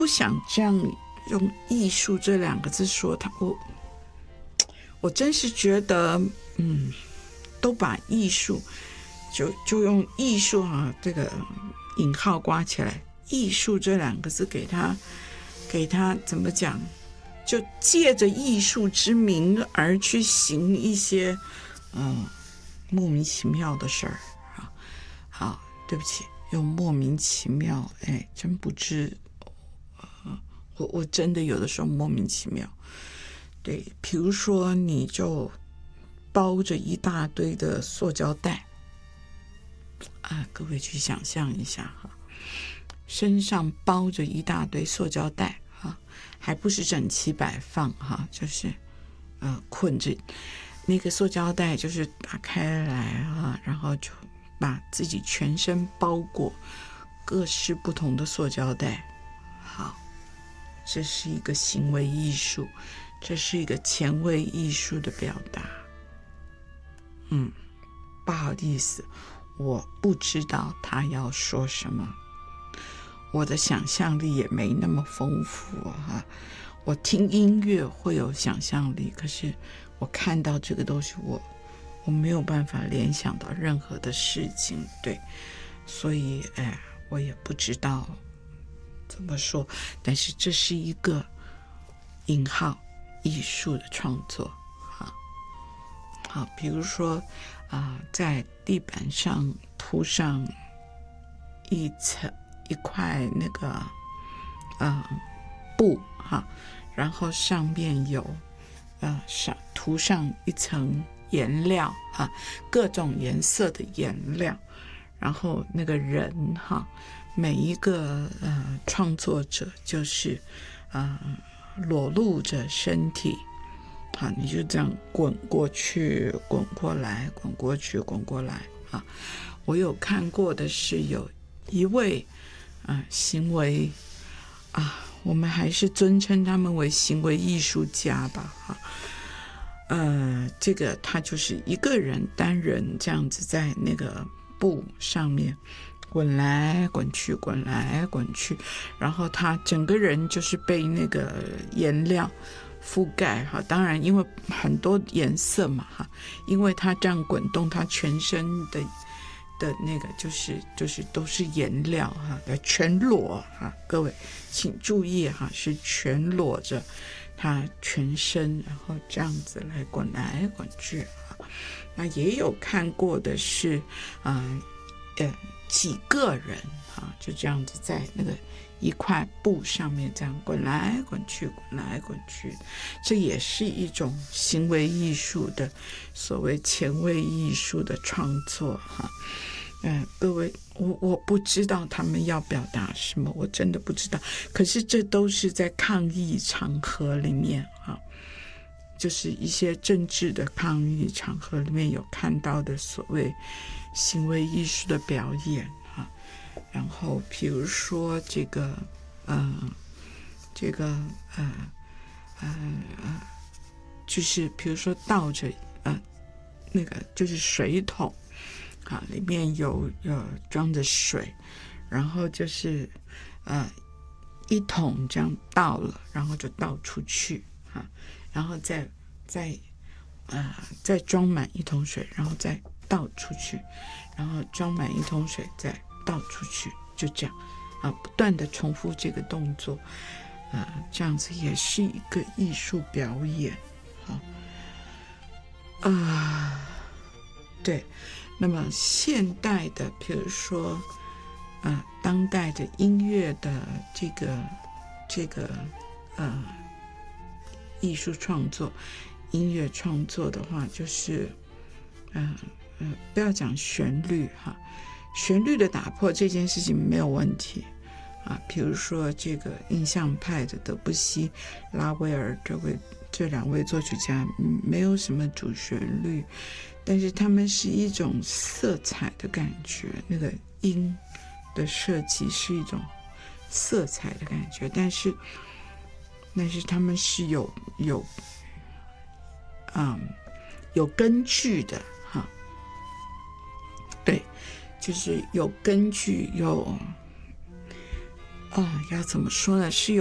不想这样用艺术这两个字说他，我真是觉得，都把艺术就用艺术这个引号刮起来，艺术这两个字给他怎么讲？就借着艺术之名而去行一些莫名其妙的事儿啊！好，对不起，用莫名其妙，真不知，我真的有的时候莫名其妙。对，比如说你就包着一大堆的塑胶袋啊，各位去想象一下哈，身上包着一大堆塑胶袋哈，还不是整齐摆放哈，就是困着那个塑胶袋，就是打开来哈，然后就把自己全身包裹各式不同的塑胶袋。好，这是一个行为艺术，这是一个前卫艺术的表达。不好意思，我不知道他要说什么，我的想象力也没那么丰富哈。我听音乐会有想象力，可是我看到这个东西，我没有办法联想到任何的事情，对，所以我也不知道怎么说，但是这是一个引号艺术的创作。好，比如说在地板上铺上一块那个布哈，然后上面有涂上一层颜料各种颜色的颜料，然后那个人每一个创作者就是裸露着身体。好，你就这样滚过去，滚过来，滚过去，滚过来我有看过的是有一位行为我们还是尊称他们为行为艺术家吧这个他就是一个人单人这样子在那个布上面滚来滚去，滚来滚去，然后他整个人就是被那个颜料覆盖当然因为很多颜色嘛因为它这样滚动，它全身的那个就是都是颜料全裸各位请注意是全裸着它全身，然后这样子来滚来滚去那也有看过的是几个人就这样子在那个一块布上面这样滚来滚去，滚来滚去，这也是一种行为艺术的所谓前卫艺术的创作各位，我不知道他们要表达什么，我真的不知道。可是这都是在抗议场合里面就是一些政治的抗议场合里面有看到的所谓行为艺术的表演然后比如说就是比如说倒着那个就是水桶里面有装着水，然后就是一桶这样倒了，然后就倒出去然后再装满一桶水，然后再倒出去，然后装满一桶水再倒出去，就这样不断的重复这个动作这样子也是一个艺术表演对。那么现代的比如说当代的音乐的这个艺术创作音乐创作的话，就是不要讲旋律旋律的打破这件事情没有问题比如说这个印象派的德布西、拉威尔这两位作曲家没有什么主旋律，但是他们是一种色彩的感觉，那个音的设计是一种色彩的感觉，但是他们是有根据的对，就是有根据要怎么说呢？是